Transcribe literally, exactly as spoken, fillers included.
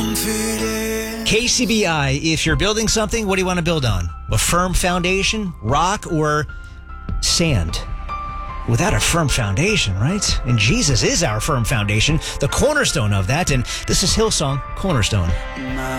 K C B I, if you're building something, what do you want to build on? A firm foundation, rock, or sand? Without a firm foundation, right? And Jesus is our firm foundation, the cornerstone of that. And this is Hillsong, Cornerstone.